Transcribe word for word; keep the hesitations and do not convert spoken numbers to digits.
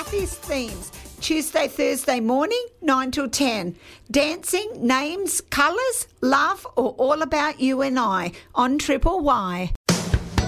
Breakfast Themes. Tuesday, Thursday morning, nine till ten. Dancing, names, colours, love, or all about you and I on Triple Y.